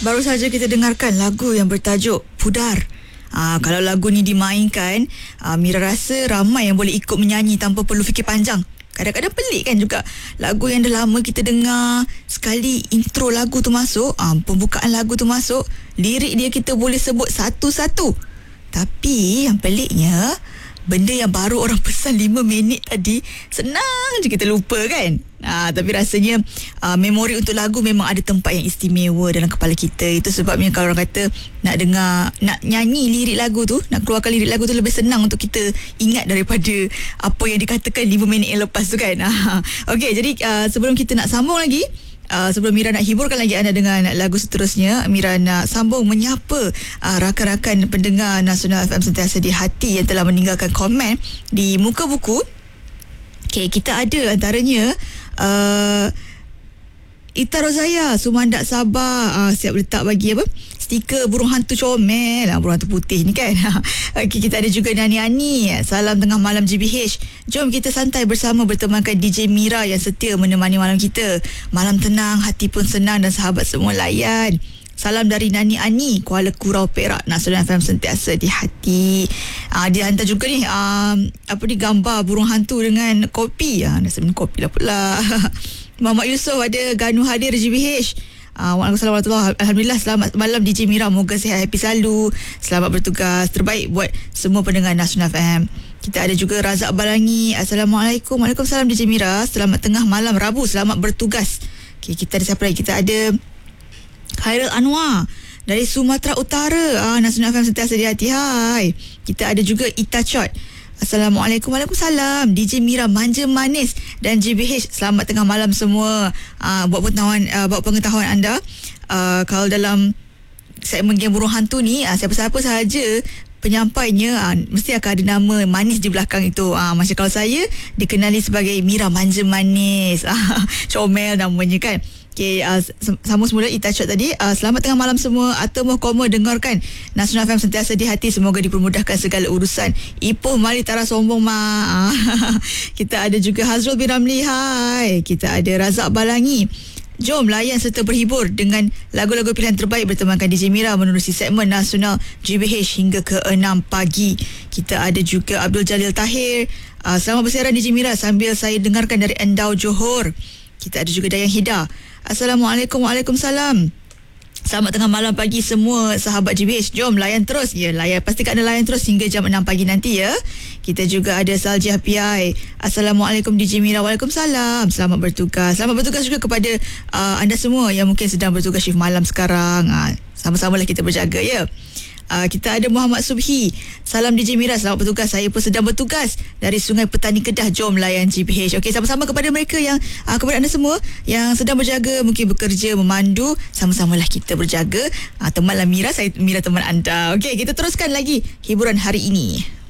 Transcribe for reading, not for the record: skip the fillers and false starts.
Baru saja kita dengarkan lagu yang bertajuk Pudar. Kalau lagu ni dimainkan, Mira rasa ramai yang boleh ikut menyanyi tanpa perlu fikir panjang. Kadang-kadang pelik kan juga. Lagu yang dah lama kita dengar, sekali intro lagu tu masuk, pembukaan lagu tu masuk, lirik dia kita boleh sebut satu-satu. Tapi yang peliknya, benda yang baru orang pesan 5 minit tadi, senang je kita lupa kan. Tapi rasanya memori untuk lagu memang ada tempat yang istimewa dalam kepala kita. Itu sebabnya kalau orang kata nak dengar, nak nyanyi lirik lagu tu, nak keluarkan lirik lagu tu lebih senang untuk kita ingat daripada apa yang dikatakan 5 minit yang lepas tu kan. Okey, jadi sebelum kita nak sambung lagi, sebelum Mira nak hiburkan lagi anda dengan lagu seterusnya, Mira nak sambung menyapa rakan-rakan pendengar Nasional FM Sentiasa di Hati yang telah meninggalkan komen di muka buku. Okay, kita ada antaranya Ita Rozaya, Sumandak Sabah, siap letak bagi apa? Stiker burung hantu comel, burung hantu putih ni kan. Okay, kita ada juga Nani Ani, salam tengah malam GBH. Jom kita santai bersama bertemankan DJ Mira yang setia menemani malam kita. Malam tenang, hati pun senang dan sahabat semua layan. Salam dari Nani Ani, Kuala Kurau, Perak. Nasional FM Sentiasa di Hati. Dia hantar juga ni gambar burung hantu dengan kopi. Nasi minum kopi lah pula. Muhammad Yusof ada Ganu hadir GBH. Waalaikumsalam warahmatullahi. Alhamdulillah, selamat malam DJ Mira, moga sihat, happy selalu, selamat bertugas, terbaik buat semua pendengar Nasional FM. Kita ada juga Razak Balangi, Assalamualaikum. Waalaikumsalam DJ Mira, selamat tengah malam Rabu, selamat bertugas. Okay, kita ada siapa lagi? Kita ada Khairul Anwar dari Sumatera Utara. Nasional FM Sentiasa di Hati. Hai. Kita ada juga Ita Chot. Assalamualaikum. Waalaikumsalam. DJ Mira manja manis dan GBH, selamat tengah malam semua. Buat pengetahuan anda, kalau dalam segmen Game Burung Hantu ni, siapa-siapa sahaja penyampainya mesti akan ada nama manis di belakang itu. Macam kalau saya dikenali sebagai Mira manja manis. Comel namanya kan. Okay, sama semula Ita Chot tadi. Selamat tengah malam semua. Atau Koma dengarkan Nasional FM Sentiasa di Hati, semoga dipermudahkan segala urusan. Ipoh mari tara sombong ma. Kita ada juga Hazrul bin Ramli. Hai. Kita ada Razak Balangi. Jom layan serta berhibur dengan lagu-lagu pilihan terbaik bertemankan DJ Mira menerusi segmen Nasional GBH hingga ke 6 pagi. Kita ada juga Abdul Jalil Tahir. Selamat bersiaran DJ Mira sambil saya dengarkan dari Endau, Johor. Kita ada juga Dayang Hida. Assalamualaikum. Waalaikumsalam. Selamat tengah malam pagi semua sahabat GBH. Jom layan terus. Ya, layan. Pastikan anda layan terus hingga jam 6 pagi nanti ya. Kita juga ada Salji Hapiai. Assalamualaikum DJ Mira. Waalaikumsalam. Selamat bertugas. Selamat bertugas juga kepada anda semua yang mungkin sedang bertugas shift malam sekarang. Sama-samalah kita berjaga ya. Kita ada Muhammad Subhi. Salam DJ Mira, selamat bertugas. Saya pun sedang bertugas dari Sungai Petani Kedah. Jom layan GBH. Okey, sama-sama kepada mereka yang kepada anda semua yang sedang berjaga, mungkin bekerja, memandu, sama-samalah kita berjaga. Temanlah Mira, saya Mira teman anda. Okey, kita teruskan lagi hiburan hari ini.